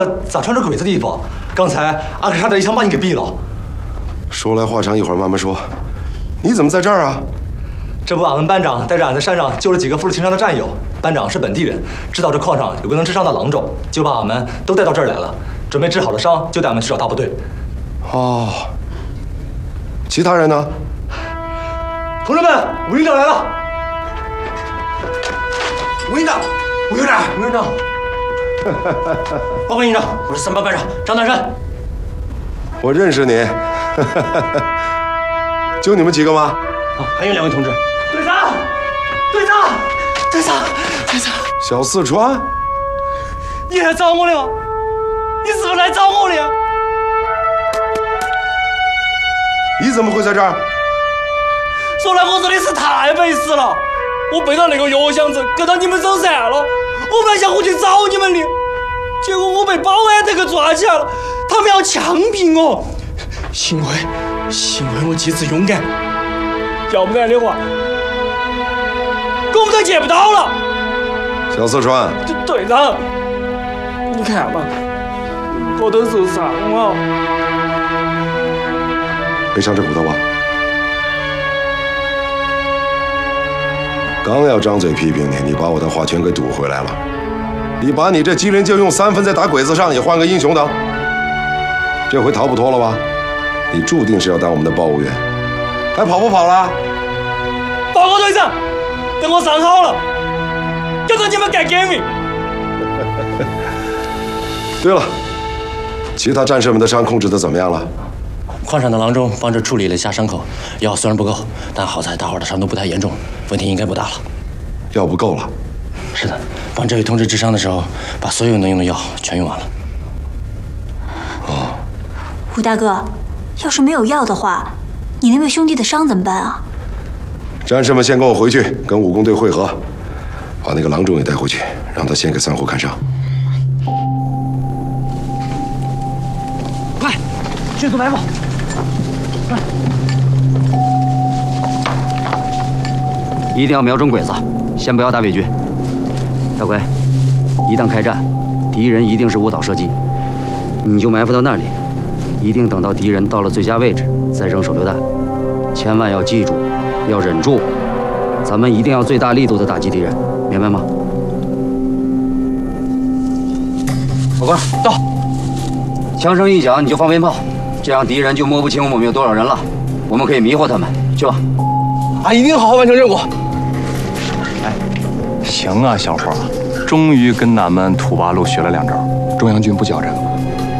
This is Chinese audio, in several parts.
咋穿着鬼子的衣服？刚才阿克差点一枪把你给毙了。 说来话长，一会儿慢慢说。你怎么在这儿啊？ 这不，俺们班长带着俺在山上救了几个富士青山的战友。班长是本地人，知道这矿上有个能治伤的郎中，就把俺们都带到这儿来了。准备治好了伤，就带俺们去找大部队。 哦。其他人呢？ 同志们，吴营长来了。 吴营长，吴营长， 吴营长。报告营长，我是3班班长张大山。 我认识你。就你们几个吗？ 啊，还有2位同志。队长，队长，队长，队长。 小四川， 你来找我的吗？你是不是来找我的呀？ 你怎么会在这儿？ 说来我真的是太没事了，我背到那个药箱子，跟到你们走散了。我本来想回去找你们的，结果我被保安队给抓起来了，他们要枪毙我。幸亏我机智勇敢，要不然的话，我们都见不到了。 小四川， 队长，你看嘛，我都受伤了。 没伤这骨头吧？刚要张嘴批评你，你把我的话全给堵回来了。你把你这机灵就用3分在打鬼子上，也换个英雄当。这回逃不脱了吧？你注定是要当我们的报务员，还跑不跑了？ 报告队长，等我伤好了，就让你们干革命。 对了，其他战士们的伤控制的怎么样了？ 矿上的郎中帮着处理了一下伤口，药虽然不够，但好在大伙的伤都不太严重，问题应该不大了。 药不够了？ 是的，帮这位同志治伤的时候，把所有能用的药全用完了。 哦， 吴大哥，要是没有药的话，你那位兄弟的伤怎么办啊？ 战士们先跟我回去，跟武工队会合，把那个郎中也带回去，让他先给3户看伤。 快，迅速埋伏！ 一定要瞄准鬼子，先不要打伪军。大奎，一旦开战，敌人一定是误导射击，你就埋伏到那里，一定等到敌人到了最佳位置再扔手榴弹。千万要记住，要忍住，咱们一定要最大力度的打击敌人，明白吗？报告，到。枪声一响，你就放鞭炮，这样敌人就摸不清我们有多少人了，我们可以迷惑他们。去吧。 俺一定好好完成任务。 哎，行啊，小伙，终于跟俺们土八路学了2招。中央军不教这个吗？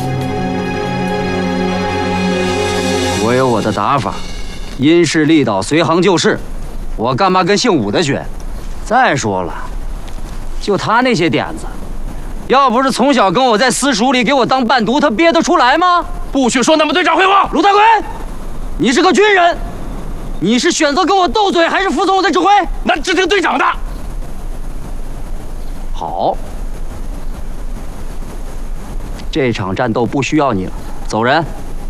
我有我的打法，因势利导，随行就市。我干嘛跟姓武的学？再说了，就他那些点子，要不是从小跟我在私塾里给我当伴读，他憋得出来吗？ 不许说那么队长废话！ 卢大奎，你是个军人，你是选择跟我斗嘴，还是服从我的指挥？ 那只听队长的。 好，这场战斗不需要你了，走人。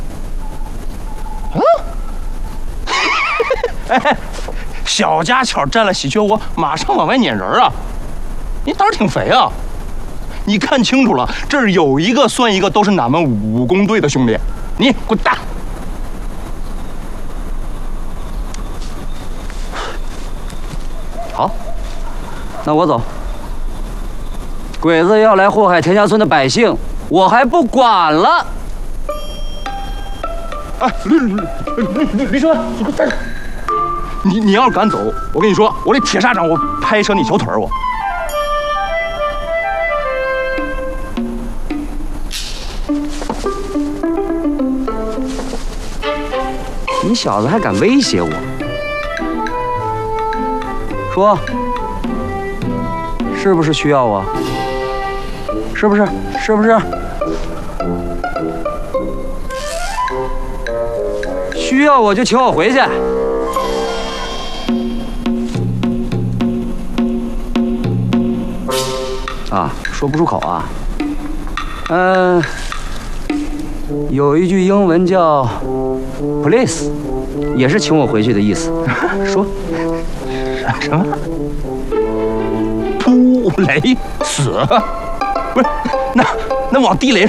哎，小家巧占了喜鹊窝，马上往外撵人啊！你胆儿挺肥啊！你看清楚了，这儿有一个算一个，都是俺们武工队的兄弟。你滚蛋！ 好，那我走。鬼子要来祸害田家村的百姓，我还不管了。 哎，吕生，你要是敢走，我跟你说，我这铁砂掌我拍折你小腿儿我。 你小子还敢威胁我？说，是不是需要我？是不是？是不是？需要我就请我回去。啊，说不出口啊。有一句英文叫 "please"， 也是请我回去的意思。说什么？扑雷死？不是，那往地雷上。